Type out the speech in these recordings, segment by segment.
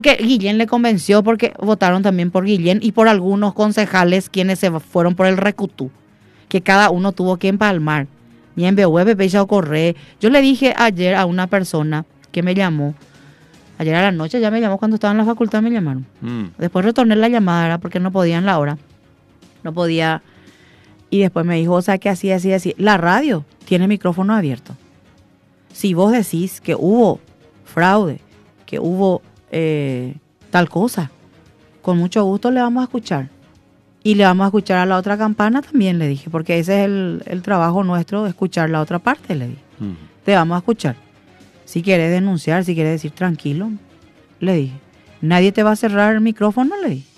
Que Guillén le convenció porque votaron también por Guillén y por algunos concejales quienes se fueron por el Recutú, que cada uno tuvo que empalmar. Y en BUE, Pecha o Corre. Yo le dije ayer a una persona que me llamó, ayer a la noche ya me llamó cuando estaba en la facultad, me llamaron. Después retorné la llamada, ¿verdad? Porque no podía en la hora. No podía. Y después me dijo, o sea, que así. La radio tiene micrófono abierto. Si vos decís que hubo fraude, que hubo tal cosa, con mucho gusto le vamos a escuchar. Y le vamos a escuchar a la otra campana también, le dije, porque ese es el trabajo nuestro, escuchar la otra parte, le dije. Te vamos a escuchar. Si quieres denunciar, si quieres decir tranquilo, le dije. Nadie te va a cerrar el micrófono, le dije.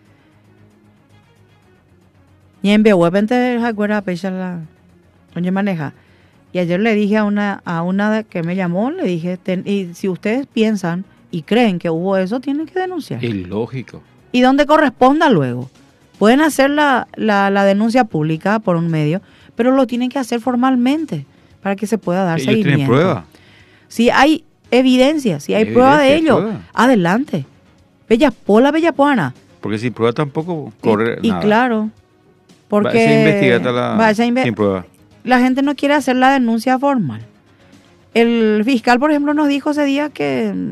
Y en Bewepente, acuerda, pecha la doña maneja. Y ayer le dije a una que me llamó, le dije, y si ustedes piensan y creen que hubo eso, tienen que denunciar. Ilógico. Y donde corresponda luego. Pueden hacer la denuncia pública por un medio, pero lo tienen que hacer formalmente para que se pueda dar seguimiento. ¿Tienen prueba? Si hay evidencia, si hay prueba de ello, adelante. Bellapoana. Porque sin prueba tampoco corre nada. Y claro, porque sin prueba. La gente no quiere hacer la denuncia formal. El fiscal, por ejemplo, nos dijo ese día que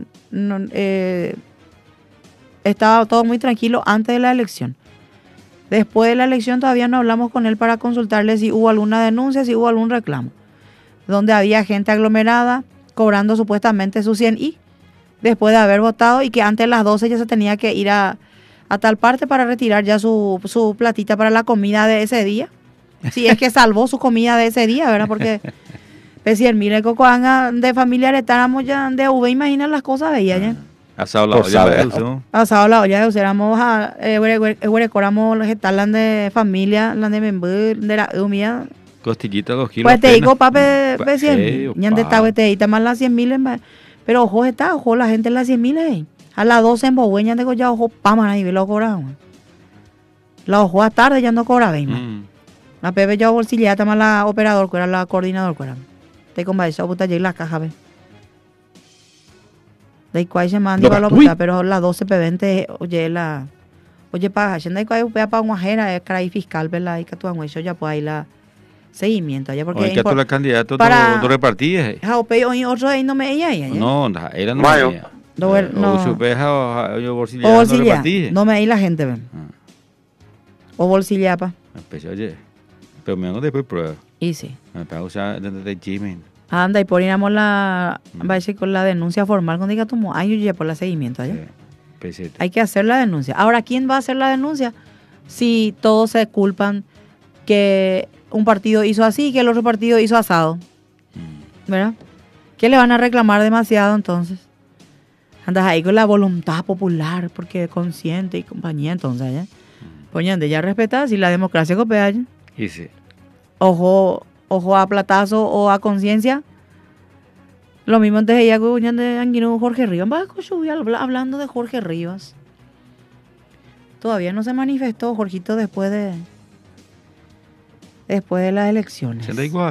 estaba todo muy tranquilo antes de la elección. Después de la elección todavía no hablamos con él para consultarle si hubo alguna denuncia, si hubo algún reclamo. Donde había gente aglomerada cobrando supuestamente sus 100 y después de haber votado y que antes de las 12 ya se tenía que ir a tal parte para retirar ya su platita para la comida de ese día. Si es que salvó su comida de ese día, ¿verdad? Porque si el mire cocoanga de familia estáramos ya de V, imagina las cosas de ella ya. Asado la olla de eso. Asado la olla de eso. Éramos éramos las de familia, las de membú, de la humía. Costillita 2 kilos. Pues te digo, pape, 100. Ya de esta te más las 100.000. Pero ojo, la gente en las 100.000. A las 12 en Bohueña tengo ya ojo, pama, y lo cobramos. La ojo a tarde ya no cobra, La pepe ya bolsillata más la operador, que era la coordinador, que era. Te comba eso, puta, llegué la caja, ve. De cuál se manda igual la pero las 12 p20 oye paga de cuál para una caray fiscal verdad y que tú eso ya pues ahí la seguimiento allá porque que tú la candidato para do repartía hoy otro ahí no me ella no era no supe yo bolsilla no me ahí la gente ven o bolsillapa oye pero me hago después prueba y sí me pago usar de Jimin. Anda, y poníamos con la denuncia formal cuando diga tú, ay, por la seguimiento allá. Sí, hay que hacer la denuncia. Ahora, ¿quién va a hacer la denuncia? Si todos se culpan que un partido hizo así y que el otro partido hizo asado. ¿Verdad? ¿Qué le van a reclamar demasiado entonces? Andas ahí con la voluntad popular, porque es consciente y compañía, entonces, ¿ya? Poñande, ya respetás si la democracia copia, ¿ya? Y sí. Ojo a platazo o a conciencia. Lo mismo antes de ella de Jorge Rivas. Hablando de Jorge Rivas. Todavía no se manifestó Jorgito después de las elecciones.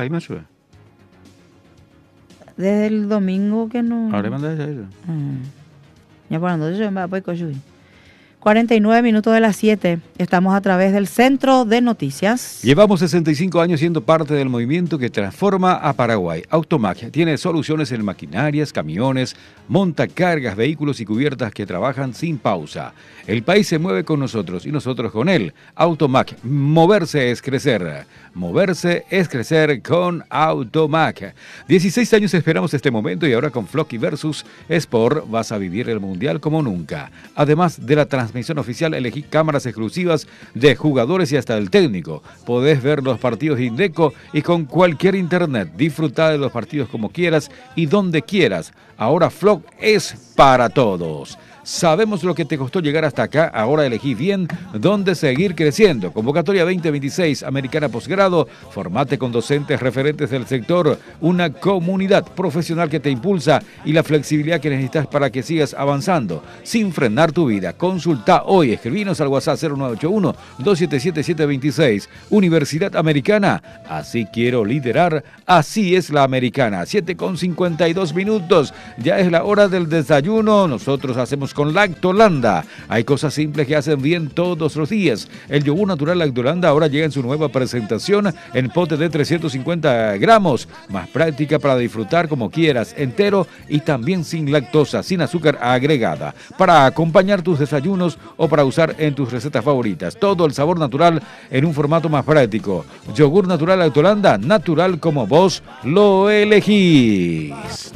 Desde el domingo que no. Ahora mandas eso. Ya por entonces yo me voy con 49 minutos de las 7. Estamos a través del Centro de Noticias. Llevamos 65 años siendo parte del movimiento que transforma a Paraguay. Automac tiene soluciones en maquinarias, camiones, montacargas, vehículos y cubiertas que trabajan sin pausa. El país se mueve con nosotros y nosotros con él. Automac, moverse es crecer. Moverse es crecer con Automac. 16 años esperamos este momento y ahora con Flocky Versus Sport vas a vivir el Mundial como nunca. Además de la transmisión oficial, elegí cámaras exclusivas de jugadores y hasta del técnico. Podés ver los partidos de Indeco y con cualquier internet. Disfruta de los partidos como quieras y donde quieras. Ahora Flock es para todos. Sabemos lo que te costó llegar hasta acá, ahora elegí bien dónde seguir creciendo. Convocatoria 2026, Americana Posgrado, formate con docentes referentes del sector, una comunidad profesional que te impulsa y la flexibilidad que necesitas para que sigas avanzando, sin frenar tu vida. Consulta hoy, escribinos al WhatsApp 0981-277-726. Universidad Americana, así quiero liderar, así es la Americana. 7:52 minutos, ya es la hora del desayuno, nosotros hacemos con Lactolanda. Hay cosas simples que hacen bien todos los días. El yogur natural Lactolanda ahora llega en su nueva presentación en pote de 350 gramos. Más práctica para disfrutar como quieras, entero y también sin lactosa, sin azúcar agregada. Para acompañar tus desayunos o para usar en tus recetas favoritas. Todo el sabor natural en un formato más práctico. Yogur natural Lactolanda, natural como vos lo elegís.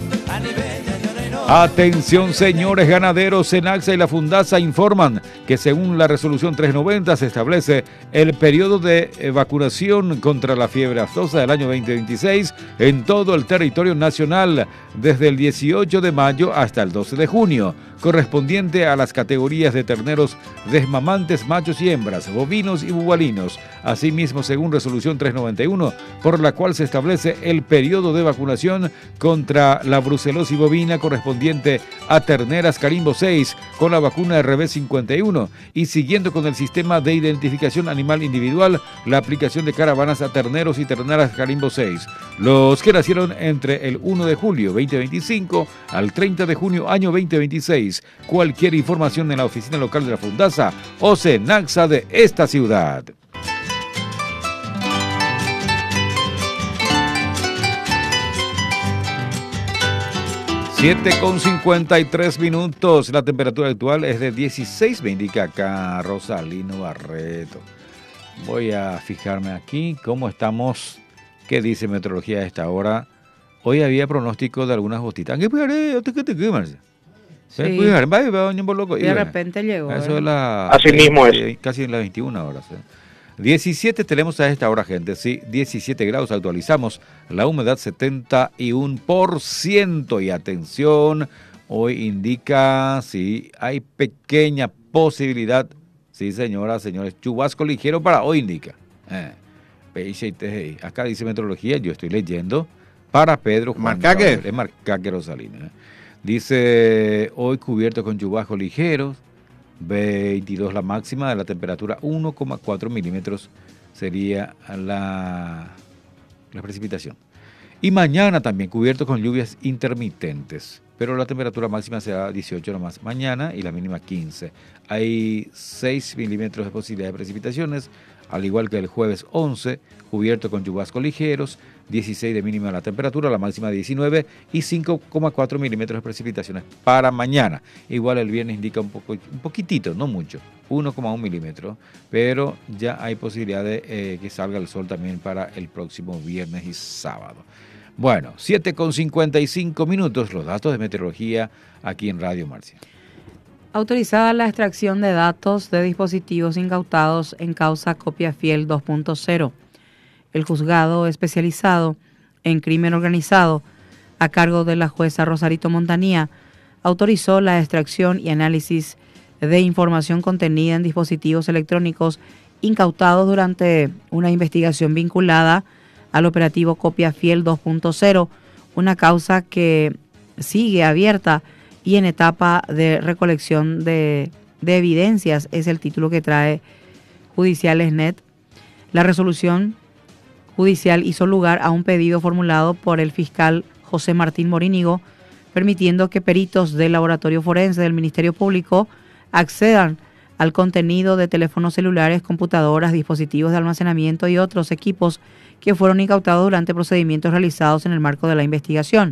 Atención señores ganaderos, Senaxa y la Fundasa informan que según la resolución 390 se establece el periodo de vacunación contra la fiebre aftosa del año 2026 en todo el territorio nacional desde el 18 de mayo hasta el 12 de junio, correspondiente a las categorías de terneros desmamantes machos y hembras, bovinos y bubalinos. Asimismo, según resolución 391, por la cual se establece el periodo de vacunación contra la brucelosis bovina correspondiente a terneras Carimbo 6 con la vacuna RB51 y siguiendo con el sistema de identificación animal individual, la aplicación de caravanas a terneros y terneras Carimbo 6. Los que nacieron entre el 1 de julio 2025 al 30 de junio año 2026. Cualquier información en la oficina local de la Fundasa o Senaxa de esta ciudad. Siete con 53 minutos. La temperatura actual es de 16, me indica acá Rosalino Barreto. Voy a fijarme aquí cómo estamos. ¿Qué dice meteorología a esta hora? Hoy había pronóstico de algunas gotitas. ¿Qué Sí. Y de repente llegó. Eso es Así mismo es. Casi en las 21 horas. 17 tenemos a esta hora, gente. Sí, 17 grados actualizamos. La humedad 71%. Y atención, hoy indica, sí, hay pequeña posibilidad. Sí, señoras, señores, chubasco ligero para hoy indica. Acá dice meteorología, yo estoy leyendo. Para Pedro Juan. Marcaque. Es Marcaque, Rosalina. Dice, hoy cubierto con chubascos ligeros, 22 la máxima de la temperatura, 1,4 milímetros sería la precipitación. Y mañana también cubierto con lluvias intermitentes, pero la temperatura máxima será 18 nomás mañana y la mínima 15. Hay 6 milímetros de posibilidad de precipitaciones, al igual que el jueves 11, cubierto con chubascos ligeros, 16 de mínima la temperatura, la máxima 19 y 5,4 milímetros de precipitaciones para mañana. Igual el viernes indica un poquitito, no mucho, 1,1 milímetros, pero ya hay posibilidad de que salga el sol también para el próximo viernes y sábado. Bueno, 7,55 minutos, los datos de meteorología aquí en Radio Marcia. Autorizada la extracción de datos de dispositivos incautados en causa Copiafiel 2.0. El juzgado especializado en crimen organizado, a cargo de la jueza Rosarito Montanía, autorizó la extracción y análisis de información contenida en dispositivos electrónicos incautados durante una investigación vinculada al operativo Copiafiel 2.0, una causa que sigue abierta y en etapa de recolección de evidencias, es el título que trae Judiciales.net. La resolución judicial hizo lugar a un pedido formulado por el fiscal José Martín Morínigo, permitiendo que peritos del laboratorio forense del Ministerio Público accedan al contenido de teléfonos celulares, computadoras, dispositivos de almacenamiento y otros equipos que fueron incautados durante procedimientos realizados en el marco de la investigación.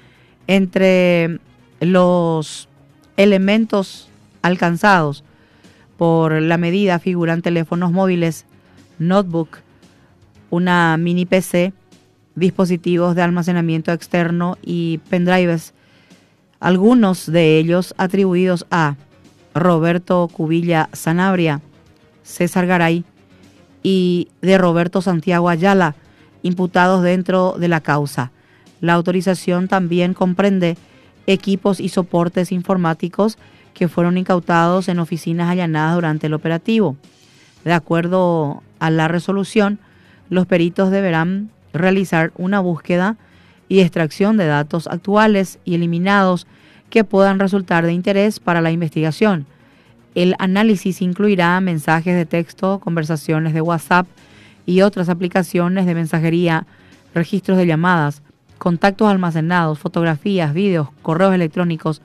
Entre los elementos alcanzados por la medida figuran teléfonos móviles, notebook, una mini PC, dispositivos de almacenamiento externo y pendrives, algunos de ellos atribuidos a Roberto Cubilla Sanabria, César Garay y de Roberto Santiago Ayala, imputados dentro de la causa. La autorización también comprende equipos y soportes informáticos que fueron incautados en oficinas allanadas durante el operativo. De acuerdo a la resolución, los peritos deberán realizar una búsqueda y extracción de datos actuales y eliminados que puedan resultar de interés para la investigación. El análisis incluirá mensajes de texto, conversaciones de WhatsApp y otras aplicaciones de mensajería, registros de llamadas, contactos almacenados, fotografías, vídeos, correos electrónicos,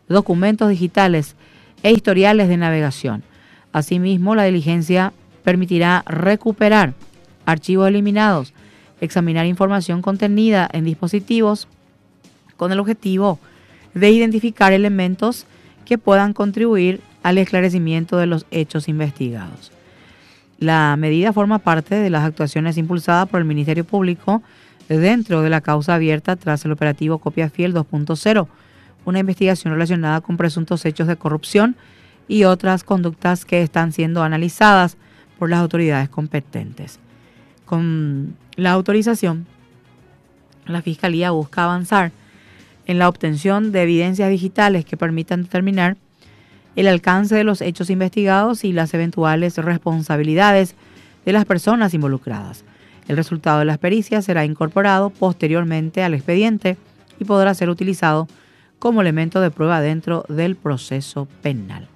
documentos digitales e historiales de navegación. Asimismo, la diligencia permitirá recuperar archivos eliminados, examinar información contenida en dispositivos con el objetivo de identificar elementos que puedan contribuir al esclarecimiento de los hechos investigados. La medida forma parte de las actuaciones impulsadas por el Ministerio Público dentro de la causa abierta tras el operativo Copia Fiel 2.0, una investigación relacionada con presuntos hechos de corrupción y otras conductas que están siendo analizadas por las autoridades competentes. Con la autorización, la Fiscalía busca avanzar en la obtención de evidencias digitales que permitan determinar el alcance de los hechos investigados y las eventuales responsabilidades de las personas involucradas. El resultado de las pericias será incorporado posteriormente al expediente y podrá ser utilizado como elemento de prueba dentro del proceso penal.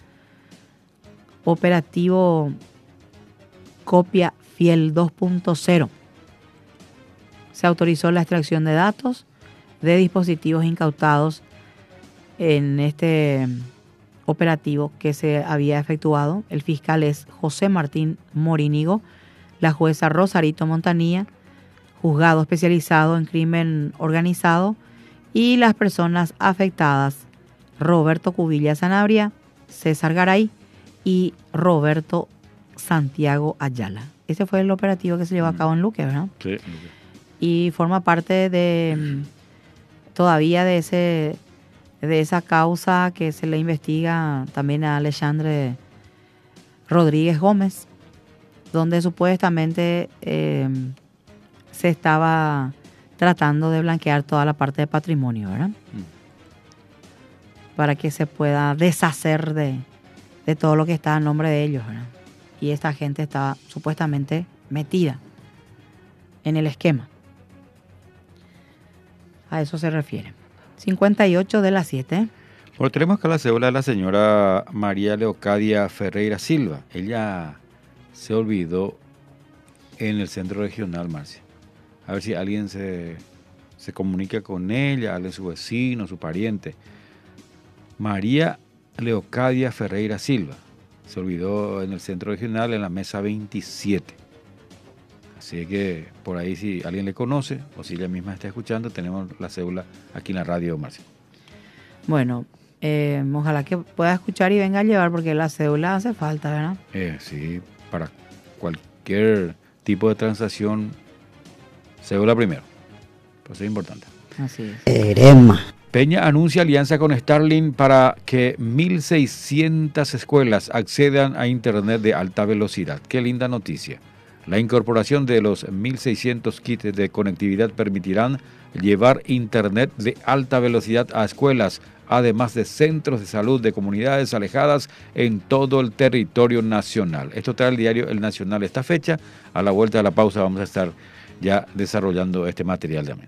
Operativo Copia Fiel 2.0. Se autorizó la extracción de datos de dispositivos incautados en este operativo que se había efectuado. El fiscal es José Martín Morínigo, la jueza Rosarito Montanía, juzgado especializado en crimen organizado, y las personas afectadas, Roberto Cubilla Sanabria, César Garay y Roberto Santiago Ayala. Ese fue el operativo que se llevó a cabo en Luque, ¿verdad? Sí. Y forma parte de todavía de esa causa que se le investiga también a Alexandre Rodríguez Gómez, donde supuestamente se estaba tratando de blanquear toda la parte de patrimonio, ¿verdad? Para que se pueda deshacer de todo lo que está a nombre de ellos, ¿verdad? Y esta gente estaba supuestamente metida en el esquema. A eso se refiere. 58 de las 7. Bueno, tenemos acá la cédula de la señora María Leocadia Ferreira Silva. Ella se olvidó en el centro regional, Marcia. A ver si alguien se comunica con ella, alguien, su vecino, su pariente. María Leocadia Ferreira Silva. Se olvidó en el centro regional en la mesa 27. Así que por ahí, si alguien le conoce o si ella misma está escuchando, tenemos la cédula aquí en la radio, Marcia. Bueno, ojalá que pueda escuchar y venga a llevar, porque la cédula hace falta, ¿verdad? Sí, para cualquier tipo de transacción, cédula primero. Eso es importante. Así es. Peña anuncia alianza con Starlink para que 1.600 escuelas accedan a Internet de alta velocidad. Qué linda noticia. La incorporación de los 1.600 kits de conectividad permitirán llevar Internet de alta velocidad a escuelas, además de centros de salud de comunidades alejadas en todo el territorio nacional. Esto trae el diario El Nacional esta fecha. A la vuelta de la pausa vamos a estar ya desarrollando este material también.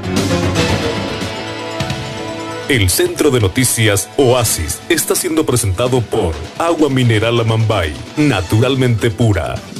El Centro de Noticias Oasis está siendo presentado por Agua Mineral Amambay, naturalmente pura.